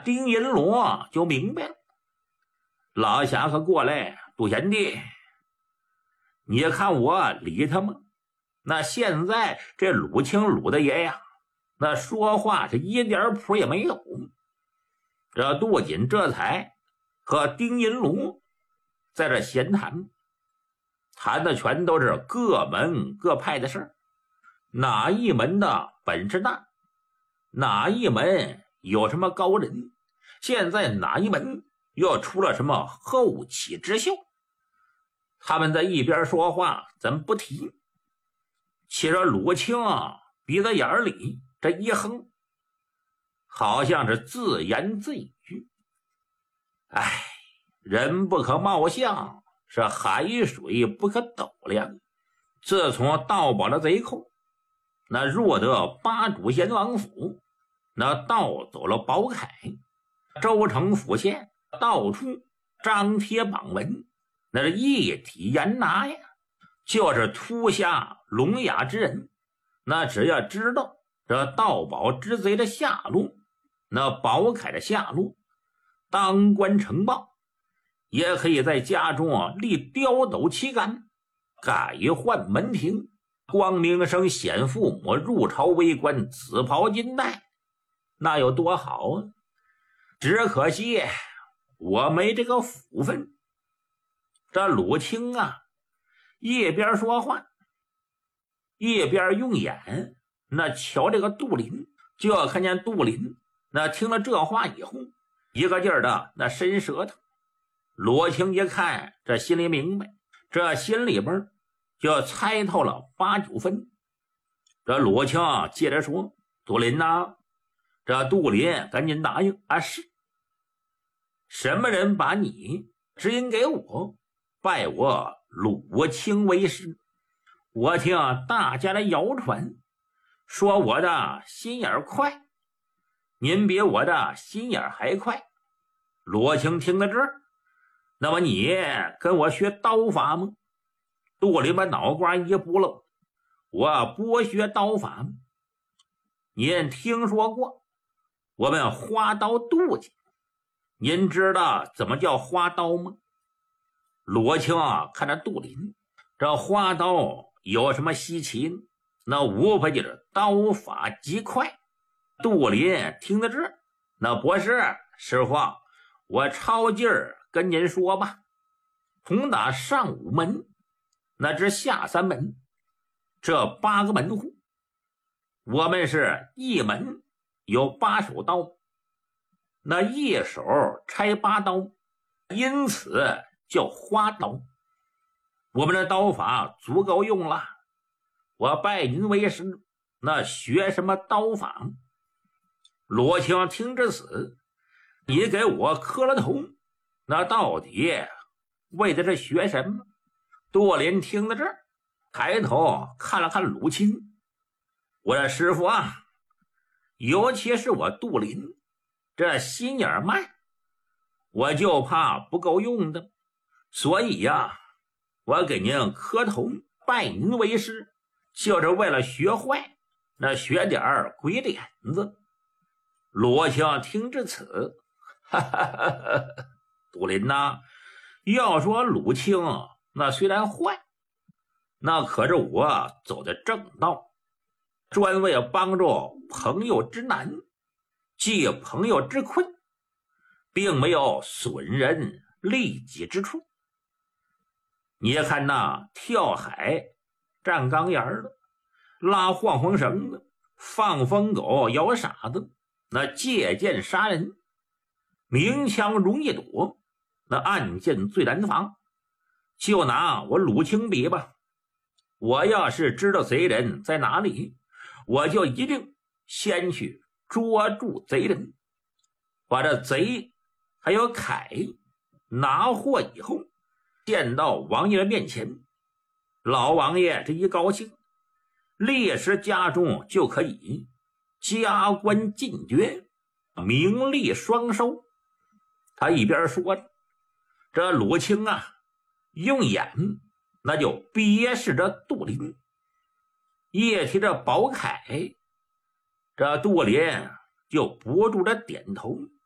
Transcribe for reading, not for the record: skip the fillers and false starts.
丁银罗就明白了。老侠客过来，杜贤弟，你看我理他吗？那现在这鲁清鲁大爷呀，那说话是一点谱也没有。这杜锦这才和丁银罗在这闲谈，谈的全都是各门各派的事儿，哪一门的本事大，哪一门有什么高人，现在哪一门又出了什么后起之秀。他们在一边说话，咱不提。其实鲁清鼻子眼里这一哼，好像是自言自语。哎，人不可貌相，是海水不可斗量。自从盗宝的贼寇那入得八主贤王府，那盗走了宝铠，州城府县到处张贴榜文，那是一体严拿呀。就是秃瞎聋哑之人，那只要知道这盗宝之贼的下落，那宝铠的下落，当官呈报，也可以在家中立刁斗旗杆，改换门庭，光明生显父母，入朝为官，紫袍金带，那有多好啊！只可惜我没这个福分。这鲁清一边说话一边用眼那瞧这个杜林，就要看见杜林那听了这话以后，一个劲儿的那伸舌头。罗青一看，这心里明白，这心里边就猜透了8、9分。这罗青接着说：“杜林呐，这杜林赶紧答应啊！是什么人把你指引给我，拜我鲁清为师？我听大家的谣传，说我的心眼快，您比我的心眼还快。”罗青听到这儿，那么你跟我学刀法吗？杜林把脑瓜一拨了，我不学刀法吗？您听说过我们花刀杜家，您知道怎么叫花刀吗？罗青看着杜林，这花刀有什么稀奇呢？那无非就是刀法极快。杜林听到这儿，那不是师傅，我抄劲儿跟您说吧，从打上5门那至下3门，这8个门户，我们是一门有8手刀，那一手拆8刀，因此叫花刀。我们的刀法足够用了，我拜您为师，那学什么刀法？罗青听至此，你给我磕了头，那到底为的是学什么？杜林听到这儿，抬头看了看鲁青，我的师傅尤其是我杜林，这心眼慢，我就怕不够用的，所以我给您磕头拜您为师，就是为了学坏，那学点鬼点子。罗青听至此，哈哈哈哈，杜林要说鲁青那虽然坏，那可是我走的正道，专为帮助朋友之难，济朋友之困，并没有损人利己之处。你看跳海站钢沿的，拉晃晃绳的，放疯狗摇傻子，那借剑杀人，明枪容易躲，那暗箭最难防。就拿我鲁清比吧，我要是知道贼人在哪里，我就一定先去捉住贼人，把这贼还有铠拿获以后，见到王爷的面前，老王爷这一高兴，立时家中就可以加官进爵，名利双收。他一边说着，这鲁清用眼那就憋视着杜林，一提着宝铠，这杜林就不住着点头。